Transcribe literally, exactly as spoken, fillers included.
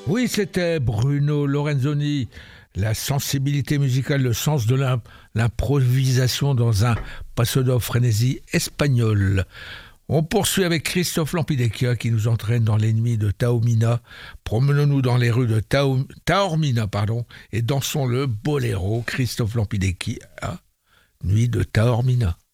Oui, c'était Bruno Lorenzoni. La sensibilité musicale, le sens de l'im- l'improvisation dans un passo de frénésie espagnol. On poursuit avec Christophe Lampidecchia qui nous entraîne dans les nuits de Taormina. Promenons-nous dans les rues de Tao- Taormina pardon, et dansons le boléro Christophe Lampidecchia, Nuit de Taormina.